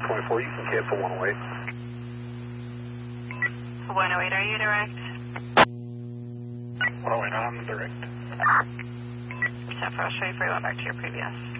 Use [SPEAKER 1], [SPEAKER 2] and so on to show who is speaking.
[SPEAKER 1] 24, you can cancel 108.
[SPEAKER 2] 108, are you direct?
[SPEAKER 1] 108, I'm direct.
[SPEAKER 2] San Francisco, you free, back to your previous.